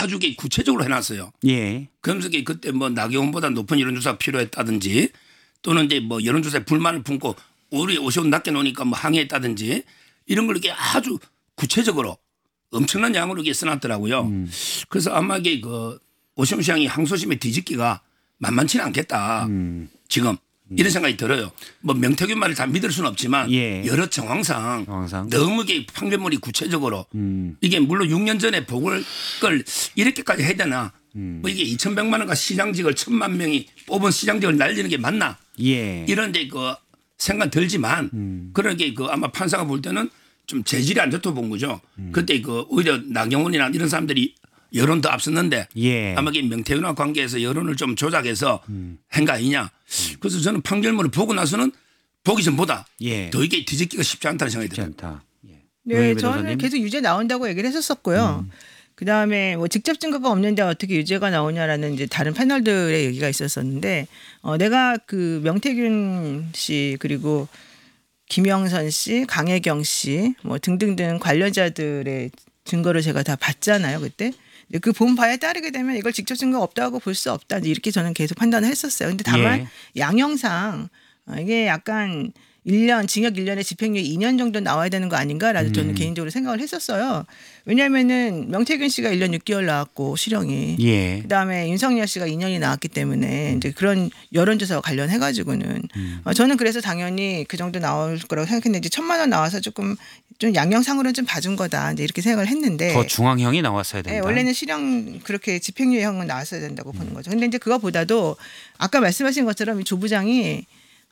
아주 구체적으로 해놨어요. 예. 그러면서 그때 뭐 나경원보다 높은 여론조사가 필요했다든지 또는 이제 뭐 여론조사에 불만을 품고 우리 오세훈 낮게 놓으니까 뭐 항의했다든지 이런 걸 이렇게 아주 구체적으로 엄청난 양으로 이렇게 써놨더라고요. 그래서 아마 이게 그 오세훈 시장이 항소심에 뒤집기가 만만치는 않겠다. 지금 이런 생각이 들어요. 뭐 명태균 말을 다 믿을 수는 없지만 예. 여러 정황상 너무 이게 판결문이 구체적으로 이게 물론 6년 전에 보궐 걸 이렇게까지 해야 되나 뭐 이게 2,100만 원과 시장직을 1,000만 명이 뽑은 시장직을 날리는 게 맞나 예. 이런데 그 생각 들지만 그런 게 그 아마 판사가 볼 때는 좀 재질이 안 좋다고 본 거죠. 그때 그 오히려 나경원이나 이런 사람들이 여론도 앞섰는데 예. 아마 명태균과 관계해서 여론을 좀 조작해서 한 거 아니냐. 그래서 저는 판결문을 보고 나서는 보기 전보다 예. 더 이게 뒤집기가 쉽지 않다는 생각이 들어요. 예. 네, 저는 계속 유죄 나온다고 얘기를 했었었고요. 그다음에 뭐 직접 증거가 없는데 어떻게 유죄가 나오냐라는 이제 다른 패널들의 얘기가 있었었는데 내가 그 명태균 씨 그리고 김영선 씨, 강혜경 씨 뭐 등등등 관련자들의 증거를 제가 다 봤잖아요, 그때. 그 본 바에 따르게 되면 이걸 직접 증거가 없다고 볼 수 없다. 이렇게 저는 계속 판단을 했었어요. 근데 다만 양형상 이게 약간 1년 징역 1년에 집행유예 2년 정도 나와야 되는 거 아닌가라고 저는 개인적으로 생각을 했었어요. 왜냐하면은 명태균 씨가 1년 6개월 나왔고 실형이 예. 그다음에 윤석열 씨가 2년이 나왔기 때문에 이제 그런 여론조사와 관련해 가지고는 저는 그래서 당연히 그 정도 나올 거라고 생각했는데 1,000만 원 나와서 좀 양형상으로는 좀 봐준 거다 이제 이렇게 생각을 했는데 더 중앙형이 나왔어야 된다. 네, 원래는 실형 그렇게 집행유예형은 나왔어야 된다고 보는 거죠. 근데 이제 그거보다도 아까 말씀하신 것처럼 이 조 부장이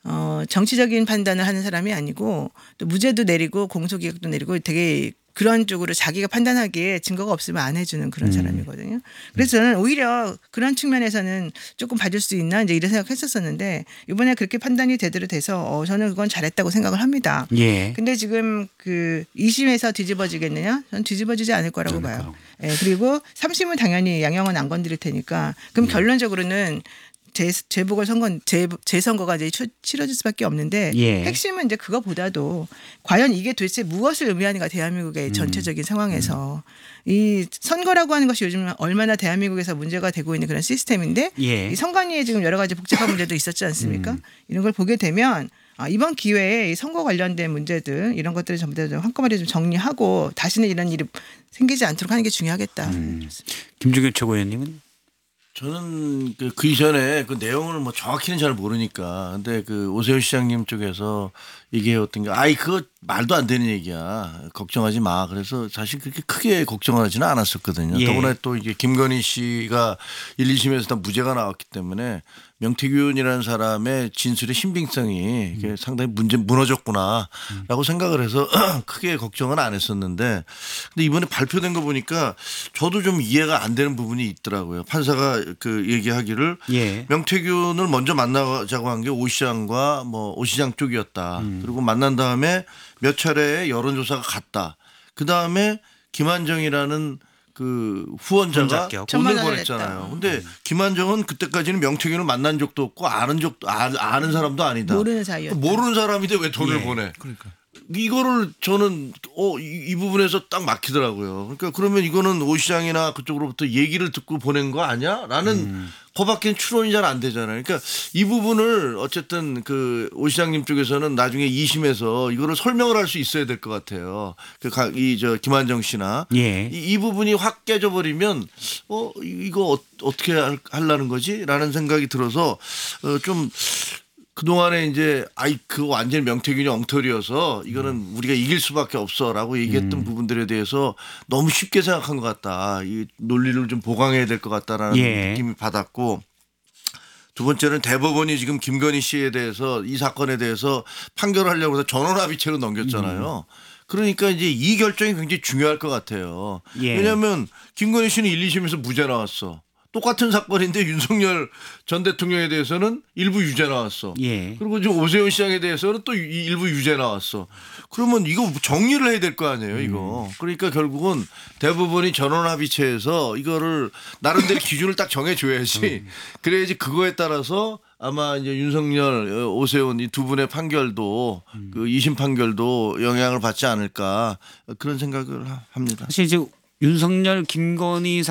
정치적인 판단을 하는 사람이 아니고 또 무죄도 내리고 공소기각도 내리고 되게 그런 쪽으로 자기가 판단하기에 증거가 없으면 안 해주는 그런 사람이거든요. 그래서 저는 오히려 그런 측면에서는 조금 봐줄 수 있나 이제 이런 생각했었었는데 이번에 그렇게 판단이 제대로 돼서 저는 그건 잘했다고 생각을 합니다. 예. 근데 지금 그 2심에서 뒤집어지겠느냐? 저는 뒤집어지지 않을 거라고 봐요. 예, 그리고 3심은 당연히 양형은 안 건드릴 테니까 그럼 결론적으로는 재보궐 선거 재선거가 이제 치러질 수밖에 없는데 예. 핵심은 이제 그거보다도 과연 이게 도대체 무엇을 의미하는가 대한민국의 전체적인 상황에서 이 선거라고 하는 것이 요즘 얼마나 대한민국에서 문제가 되고 있는 그런 시스템인데 예. 이 선관위에 지금 여러 가지 복잡한 문제도 있었지 않습니까? 이런 걸 보게 되면 이번 기회에 이 선거 관련된 문제들 이런 것들을 전부 다 한꺼번에 좀 정리하고 다시는 이런 일이 생기지 않도록 하는 게 중요하겠다. 김종규 최고위원님은? 저는 그 이전에 그 내용을 뭐 정확히는 잘 모르니까 근데 그 오세훈 시장님 쪽에서 얘기해왔던 게 그거 말도 안 되는 얘기야. 걱정하지 마. 그래서 사실 그렇게 크게 걱정하지는 않았었거든요. 예. 더구나 또 이게 김건희 씨가 1, 2심에서 다 무죄가 나왔기 때문에 명태균이라는 사람의 진술의 신빙성이 이게 상당히 무너졌구나라고 생각을 해서 크게 걱정은 안 했었는데 근데 이번에 발표된 거 보니까 저도 좀 이해가 안 되는 부분이 있더라고요. 판사가 그 얘기하기를 예. 명태균을 먼저 만나자고 한 게 오 시장과 뭐 오 시장 쪽이었다. 그리고 만난 다음에 몇 차례의 여론조사가 갔다. 그 다음에 김한정이라는 그 후원자가 돈을 보냈잖아요. 근데 김한정은 그때까지는 명태균을 만난 적도 없고 아는 사람도 아니다. 모르는 사이였다. 모르는 사람인데 왜 돈을 예. 보내? 그러니까. 이거를 저는 이 부분에서 딱 막히더라고요. 그러니까 그러면 이거는 오 시장이나 그쪽으로부터 얘기를 듣고 보낸 거 아니야? 라는 그밖에 추론이 잘 안 되잖아요. 그러니까 이 부분을 어쨌든 그 오 시장님 쪽에서는 나중에 2심에서 이거를 설명을 할 수 있어야 될 것 같아요. 김한정 씨나 예. 이 부분이 확 깨져버리면 이거 어떻게 하려는 거지? 라는 생각이 들어서 좀 그동안에 이제 그거 완전히 명태균이 엉터리여서 이거는 우리가 이길 수밖에 없어라고 얘기했던 부분들에 대해서 너무 쉽게 생각한 것 같다. 이 논리를 좀 보강해야 될 것 같다라는 느낌이 받았고 두 번째는 대법원이 지금 김건희 씨에 대해서 이 사건에 대해서 판결을 하려고 해서 전원합의체로 넘겼잖아요. 그러니까 이제 이 결정이 굉장히 중요할 것 같아요. 예. 왜냐하면 김건희 씨는 1, 2심에서 무죄 나왔어. 똑같은 사건인데 윤석열 전 대통령에 대해서는 일부 유죄 나왔어. 예. 그리고 지금 오세훈 시장에 대해서는 또 일부 유죄 나왔어. 그러면 이거 정리를 해야 될 거 아니에요, 이거. 그러니까 결국은 대법원이 전원합의체에서 이거를 나름대로 기준을 딱 정해줘야지. 그래야지 그거에 따라서 아마 이제 윤석열, 오세훈 이 두 분의 판결도 그 2심 판결도 영향을 받지 않을까 그런 생각을 합니다. 사실 이제 윤석열, 김건희